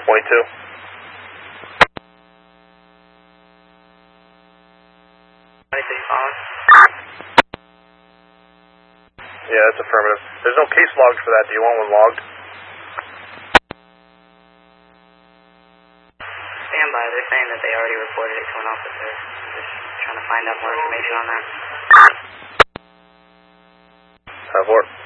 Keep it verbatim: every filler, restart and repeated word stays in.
twenty-two. Anything following? Yeah, that's affirmative. There's no case logged for that. Do you want one logged? Stand by. They're saying that they already reported it to an officer. Just trying to find out more information on that. Have work.